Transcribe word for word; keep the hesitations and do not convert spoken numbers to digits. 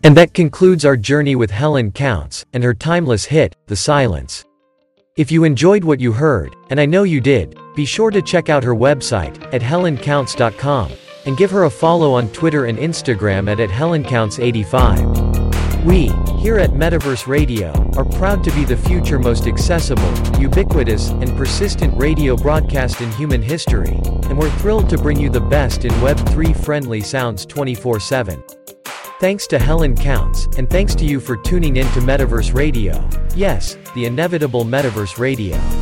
And that concludes our journey with Helen Counts and her timeless hit, The Silence. If you enjoyed what you heard, and I know you did, be sure to check out her website, at helen counts dot com, and give her a follow on Twitter and Instagram at, at helen counts eighty-five. We, here at Metaverse Radio, are proud to be the future most accessible, ubiquitous, and persistent radio broadcast in human history, and we're thrilled to bring you the best in Web three friendly sounds twenty-four seven. Thanks to Helen Counts, and thanks to you for tuning in to Metaverse Radio. Yes, the inevitable Metaverse Radio.